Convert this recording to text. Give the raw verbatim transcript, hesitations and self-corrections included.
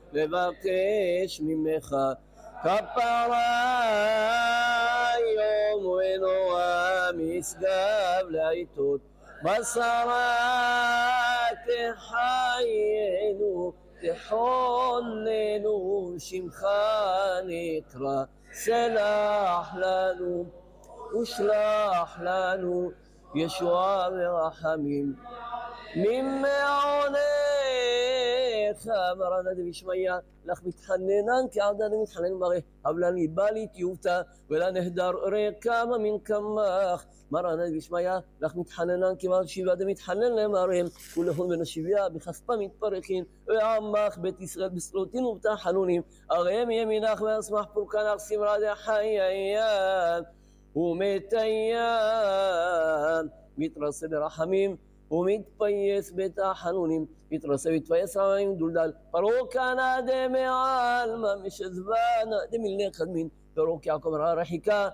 לבקש ממך כפרה יום ונורא משגב לעיתות בשרה תחיינו תחוננו שמך נקרא סלח לנו ושלח לנו ישועה ורחמים ממעונך מרנה דבישמיא לך מתחננן כעדן מתחנן מראה אבל ניבלי תיובתה ולנהדר רקמה מן כמך מרנה דבישמיא לך מתחננן כמעט שבעה דמתחנן למרם ולהון בן השביה בכספה מתפרחין ועמך בית ישראל בסלוטין ובתחנונים הרי מימינך ואסמח פורקנך סמרה דחייያን ומתיין מתרסה ברחמים ומתפייס בתחנונים מתרסה מתפייס רמים דולדל פרוקנה דמעל מה משזבנה דמילני חדמין פרוק יעקב רחיקה